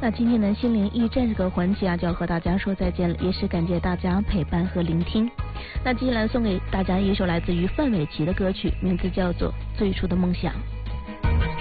那今天的心灵驿站这个环节就要和大家说再见了，也是感谢大家陪伴和聆听。那接下来送给大家一首来自于范玮琪的歌曲，名字叫做《最初的梦想》。